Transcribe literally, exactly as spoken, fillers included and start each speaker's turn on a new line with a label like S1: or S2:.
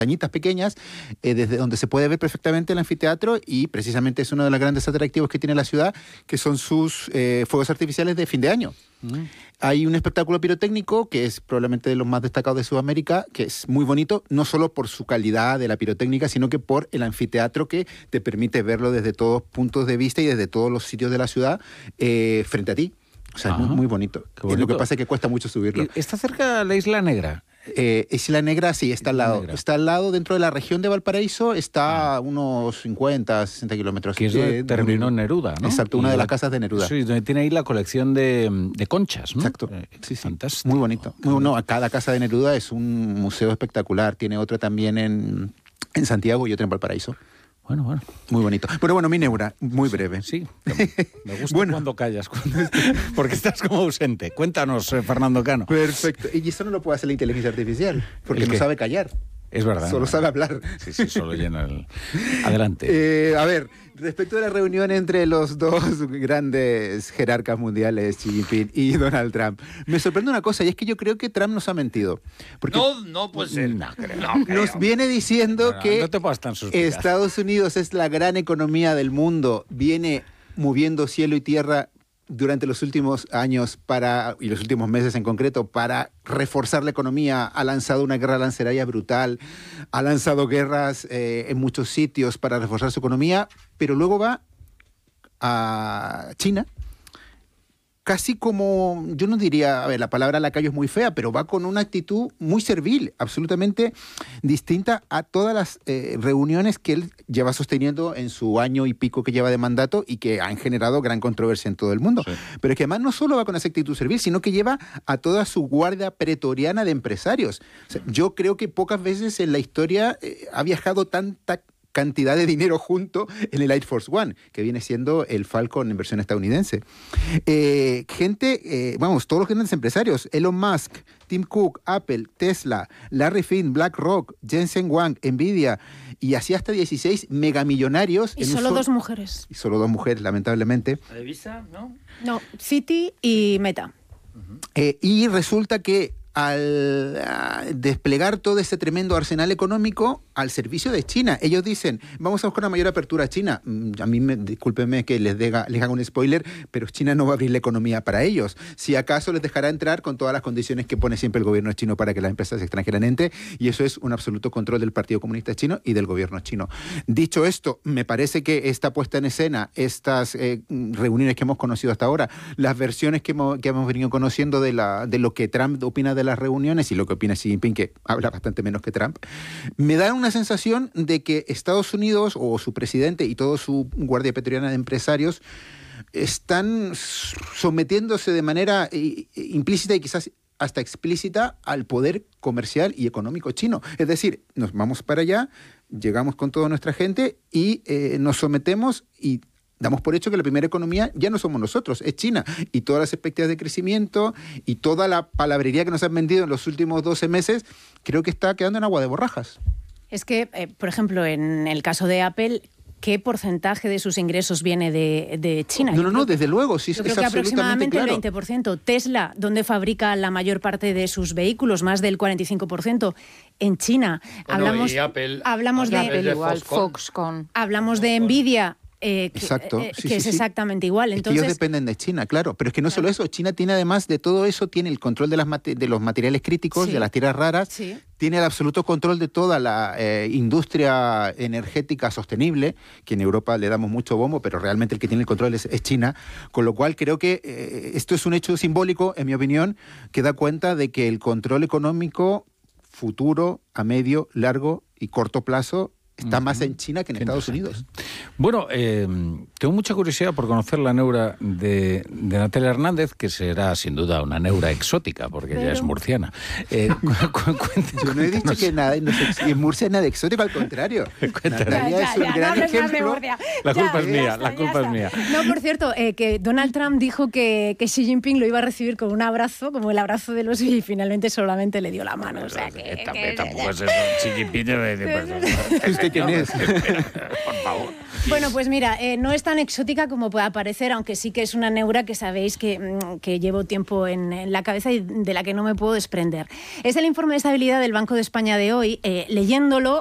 S1: montañitas pequeñas, eh, desde donde se puede ver perfectamente el anfiteatro, y precisamente es uno de los grandes atractivos que tiene la ciudad, que son sus eh, fuegos artificiales de fin de año. Mm. Hay un espectáculo pirotécnico que es probablemente de los más destacados de Sudamérica, que es muy bonito, no solo por su calidad de la pirotécnica, sino que por el anfiteatro que te permite verlo desde todos puntos de vista y desde todos los sitios de la ciudad eh, frente a ti. O sea, Ajá. es muy, muy bonito. bonito. Lo que pasa es que cuesta mucho subirlo.
S2: ¿Está cerca la Isla Negra?
S1: Eh, Isla Negra, sí, está al lado. Negra. Está al lado, dentro de la región de Valparaíso, está a unos cincuenta, sesenta kilómetros.
S2: Que es donde terminó Neruda, ¿no?
S1: Exacto, una y de las casas de Neruda.
S2: Sí, donde tiene ahí la colección de, de conchas, ¿no?
S1: Exacto.
S2: Eh,
S1: sí, sí.
S2: Fantástico.
S1: Muy bonito. Muy, no, cada casa de Neruda es un museo espectacular. Tiene otra también en, en Santiago y otra en Valparaíso.
S2: Bueno, bueno.
S1: Muy bonito. Pero bueno, mi neura, muy breve.
S2: Sí, me gusta bueno. cuando callas, cuando, porque estás como ausente. Cuéntanos, eh, Fernando Cano.
S1: Perfecto. Y eso no lo puede hacer la inteligencia artificial, porque no sabe callar.
S2: Es verdad.
S1: Solo
S2: no,
S1: sabe hablar.
S2: Sí, sí, solo llena el... Adelante.
S1: Eh, a ver, respecto de la reunión entre los dos grandes jerarcas mundiales, Xi Jinping y Donald Trump, me sorprende una cosa, y es que yo creo que Trump nos ha mentido. Porque
S3: no, no puede ser.
S2: No, creo, no creo.
S1: Nos viene diciendo
S2: no,
S1: que
S2: no te puedas tan suspicar.
S1: Estados Unidos es la gran economía del mundo, viene moviendo cielo y tierra durante los últimos años para, y los últimos meses en concreto, para reforzar la economía. Ha lanzado una guerra lanceraria brutal, ha lanzado guerras eh, en muchos sitios para reforzar su economía, pero luego va a China, casi como, yo no diría, a ver, la palabra lacayo es muy fea, pero va con una actitud muy servil, absolutamente distinta a todas las eh, reuniones que él lleva sosteniendo en su año y pico que lleva de mandato y que han generado gran controversia en todo el mundo. Sí. Pero es que además no solo va con esa actitud servil, sino que lleva a toda su guardia pretoriana de empresarios. O sea, yo creo que pocas veces en la historia eh, ha viajado tanta cantidad de dinero junto en el Air Force One, que viene siendo el Falcon en versión estadounidense. Eh, gente, eh, vamos, todos los grandes empresarios, Elon Musk, Tim Cook, Apple, Tesla, Larry Fink, BlackRock, Jensen Huang, Nvidia, y así hasta dieciséis megamillonarios.
S4: Y solo dos mujeres.
S1: Y solo dos mujeres, lamentablemente.
S3: ¿La de Visa, no?
S4: No, Citi y Meta.
S1: Uh-huh. Eh, y resulta que al uh, desplegar todo ese tremendo arsenal económico al servicio de China. Ellos dicen, vamos a buscar una mayor apertura a China. A mí, me, discúlpenme que les, dega, les haga un spoiler, pero China no va a abrir la economía para ellos. Si acaso les dejará entrar con todas las condiciones que pone siempre el gobierno chino para que las empresas extranjeras entren, y eso es un absoluto control del Partido Comunista Chino y del gobierno chino. Dicho esto, me parece que esta puesta en escena, estas eh, reuniones que hemos conocido hasta ahora, las versiones que hemos, que hemos venido conociendo de, la, de lo que Trump opina de las reuniones y lo que opina Xi Jinping, que habla bastante menos que Trump, me da una sensación de que Estados Unidos o su presidente y todo su guardia pretoriana de empresarios están sometiéndose de manera implícita y quizás hasta explícita al poder comercial y económico chino. Es decir, nos vamos para allá, llegamos con toda nuestra gente y eh, nos sometemos y damos por hecho que la primera economía ya no somos nosotros, es China. Y todas las expectativas de crecimiento y toda la palabrería que nos han vendido en los últimos doce meses, creo que está quedando en agua de borrajas.
S4: Es que, eh, por ejemplo, en el caso de Apple, ¿qué porcentaje de sus ingresos viene de, de China?
S1: No, no, no, desde luego, sí,
S4: yo
S1: es
S4: creo que
S1: absolutamente
S4: aproximadamente
S1: claro.
S4: El veinte por ciento. Tesla, donde fabrica la mayor parte de sus vehículos, más del cuarenta y cinco por ciento. En China.
S3: Bueno,
S4: hablamos
S3: y Apple,
S4: hablamos de,
S3: Apple
S4: de
S3: igual,
S4: Foxconn.
S3: Foxconn.
S4: Hablamos de Nvidia. Eh, que,
S1: Exacto,
S4: eh,
S1: sí,
S4: que
S1: sí,
S4: es
S1: sí.
S4: exactamente igual. Entonces,
S1: es que ellos dependen de China, claro. Pero es que no
S4: claro.
S1: solo eso, China tiene además de todo eso, tiene el control de, las mate- de los materiales críticos,
S4: sí.
S1: de las tierras raras,
S4: sí.
S1: tiene el absoluto control de toda la eh, industria energética sostenible, que en Europa le damos mucho bombo, pero realmente el que tiene el control es, es China, con lo cual creo que eh, esto es un hecho simbólico, en mi opinión, que da cuenta de que el control económico futuro, a medio, largo y corto plazo está uh-huh. más en China que en Qué Estados Unidos.
S2: Bueno, eh, tengo mucha curiosidad por conocer la neura de, de Natalia Hernández, que será sin duda una neura exótica, porque Pero... ella es murciana. Eh, cu- cu- cu-
S1: Yo no he dicho que nada, no sé, en Murcia es nada exótico, al contrario. Natalia
S4: ya, ya,
S1: es un
S4: ya,
S1: gran
S4: no
S1: ejemplo.
S2: La culpa
S4: ya,
S2: es mía,
S4: está,
S2: la culpa es mía.
S4: No, por cierto, eh, que Donald Trump dijo que, que Xi Jinping lo iba a recibir con un abrazo, como el abrazo de los, y finalmente solamente le dio la mano. O sea, que,
S2: Tampoco,
S4: que,
S2: tampoco es eso. Xi Jinping debe decir,
S1: Es que quién es.
S2: Por favor.
S4: Bueno, pues mira, eh, no es tan exótica como pueda parecer, aunque sí que es una neura que sabéis que, que llevo tiempo en, en la cabeza y de la que no me puedo desprender. Es el informe de estabilidad del Banco de España de hoy. Eh, leyéndolo,